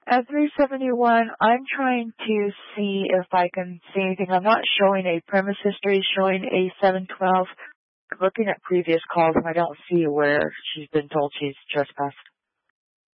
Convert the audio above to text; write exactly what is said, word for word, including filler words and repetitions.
At three seventy-one, I'm trying to see if I can see anything. I'm not showing a premise history, showing a seven twelve. Looking at previous calls, and I don't see where she's been told she's trespassed.